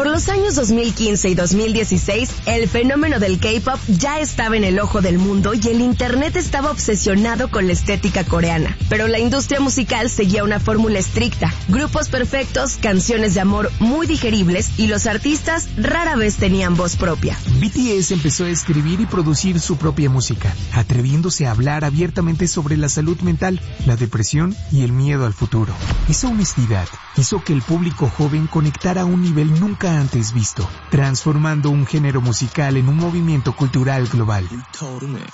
Por los años 2015 y 2016, el fenómeno del K-pop ya estaba en el ojo del mundo y el internet estaba obsesionado con la estética coreana. Pero la industria musical seguía una fórmula estricta: grupos perfectos, canciones de amor muy digeribles y los artistas rara vez tenían voz propia. BTS empezó a escribir y producir su propia música, atreviéndose a hablar abiertamente sobre la salud mental, la depresión y el miedo al futuro. Esa honestidad hizo que el público joven conectara a un nivel nunca antes visto, transformando un género musical en un movimiento cultural global.